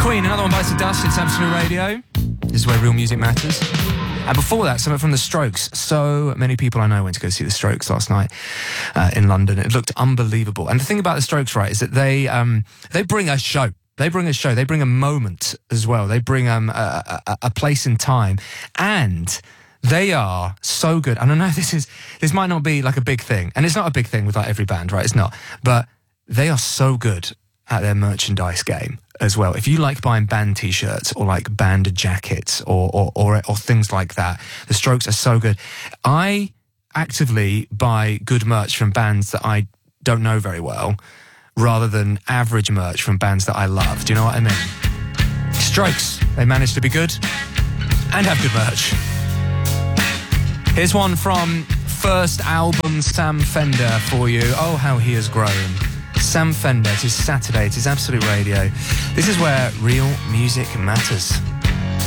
Queen, Another One Bites the Dust. It's Absolute Radio. This is where real music matters. And before that, something from The Strokes. So many people I know went to go see The Strokes last night in London. It looked unbelievable. And the thing about The Strokes, right, is that they bring a show. They bring a show. They bring a moment as well. They bring a place in time. And they are so good. And I know this might not be like a big thing. And it's not a big thing with like every band, right? It's not. But they are so good at their merchandise game as well. If you like buying band t-shirts or like band jackets or things like that, The Strokes are so good. I actively buy good merch from bands that I don't know very well rather than average merch from bands that I love. Do you know what I mean? Strokes, they manage to be good and have good merch. Here's one from first album Sam Fender for you. Oh, how he has grown. Sam Fender, it is Saturday, it is Absolute Radio. This is where real music matters.